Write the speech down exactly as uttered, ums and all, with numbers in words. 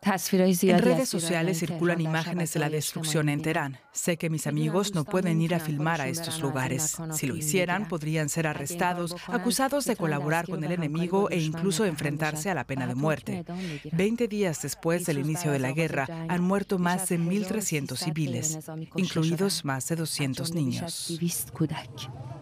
En redes sociales circulan imágenes de la destrucción en Teherán. Sé que mis amigos no pueden ir a filmar a estos lugares. Si lo hicieran, podrían ser arrestados, acusados de colaborar con el enemigo e incluso enfrentarse a la pena de muerte. Veinte días después del inicio de la guerra, han muerto más de mil trescientos civiles, incluidos más de doscientos niños.